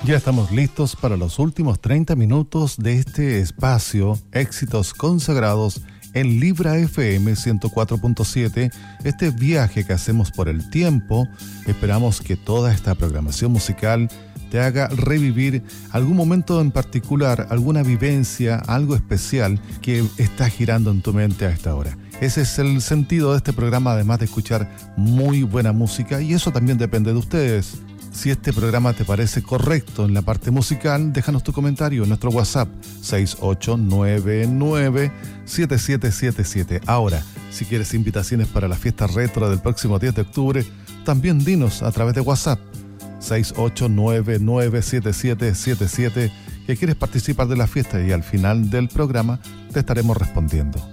Ya estamos listos para los últimos 30 minutos de este espacio Éxitos Consagrados en Libra FM 104.7, este viaje que hacemos por el tiempo. Esperamos que toda esta programación musical te haga revivir algún momento en particular, alguna vivencia, algo especial que está girando en tu mente a esta hora. Ese es el sentido de este programa, además de escuchar muy buena música, y eso también depende de ustedes. Si este programa te parece correcto en la parte musical, déjanos tu comentario en nuestro WhatsApp 68997777. Ahora, si quieres invitaciones para la fiesta retro del próximo 10 de octubre, también dinos a través de WhatsApp 68997777 que quieres participar de la fiesta, y al final del programa te estaremos respondiendo.